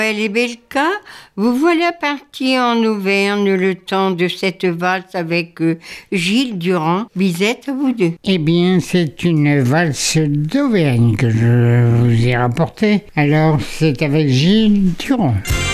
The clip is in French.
Les Belka, vous voilà partis en Auvergne le temps de cette valse avec Gilles Durand. Bisette à vous deux. Eh bien, c'est une valse d'Auvergne que je vous ai rapportée. Alors, c'est avec Gilles Durand.